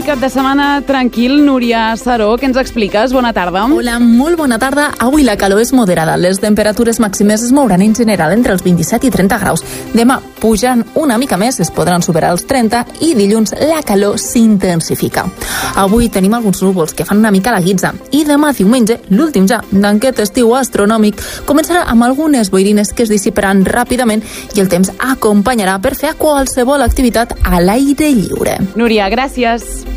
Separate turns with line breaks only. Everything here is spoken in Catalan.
Cap de setmana tranquil, Núria Saró, què ens expliques? Bona tarda.
Hola, molt bona tarda. Avui la calor és moderada. Les temperatures màximes es mouran en general entre els 27 i 30 graus. Demà pujaran una mica més, es podran superar els 30 i dilluns la calor s'intensifica. Avui tenim alguns núvols que fan una mica la guitza i demà diumenge, l'últim ja d'aquest estiu astronòmic, començarà amb algunes boirines que es dissiparan ràpidament i el temps acompanyarà per fer qualsevol activitat a l'aire lliure.
Núria, gràcies.